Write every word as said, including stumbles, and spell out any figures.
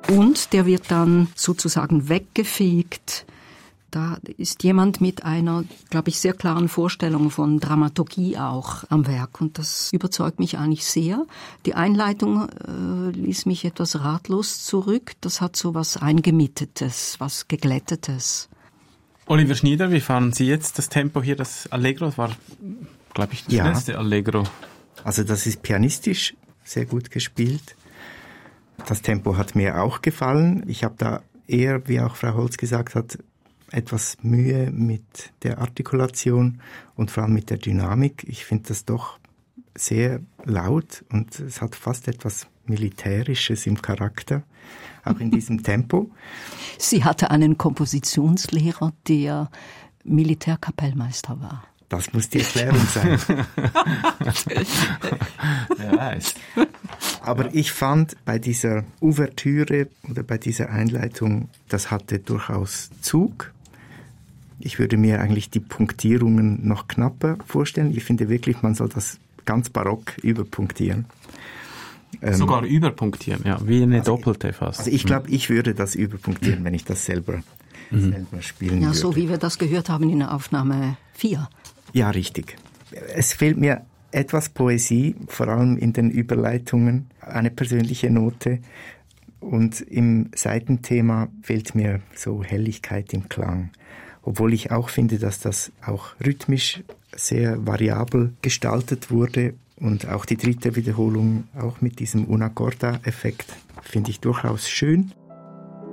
Und der wird dann sozusagen weggefegt. Da ist jemand mit einer, glaube ich, sehr klaren Vorstellung von Dramaturgie auch am Werk. Und das überzeugt mich eigentlich sehr. Die Einleitung äh, ließ mich etwas ratlos zurück. Das hat so was Eingemittetes, was Geglättetes. Oliver Schnieder, wie fahren Sie jetzt das Tempo hier? Das Allegro das war, glaube ich, das ja. schnellste Allegro. Also das ist pianistisch sehr gut gespielt. Das Tempo hat mir auch gefallen. Ich habe da eher, wie auch Frau Holz gesagt hat, etwas Mühe mit der Artikulation und vor allem mit der Dynamik. Ich finde das doch sehr laut und es hat fast etwas Militärisches im Charakter, auch in diesem Tempo. Sie hatte einen Kompositionslehrer, der Militärkapellmeister war. Das muss die Erklärung sein. Wer weiß. Aber ich fand bei dieser Ouvertüre oder bei dieser Einleitung, das hatte durchaus Zug. Ich würde mir eigentlich die Punktierungen noch knapper vorstellen. Ich finde wirklich, man soll das ganz barock überpunktieren. Sogar ähm, überpunktieren, ja, wie eine also doppelte fast. Also ich glaube, ich würde das überpunktieren, wenn ich das selber, mhm. selber spielen ja, würde. Ja, so wie wir das gehört haben in der Aufnahme vier. Ja, richtig. Es fehlt mir etwas Poesie, vor allem in den Überleitungen, eine persönliche Note. Und im Seitenthema fehlt mir so Helligkeit im Klang. Obwohl ich auch finde, dass das auch rhythmisch sehr variabel gestaltet wurde. Und auch die dritte Wiederholung, auch mit diesem Una Corda-Effekt, finde ich durchaus schön.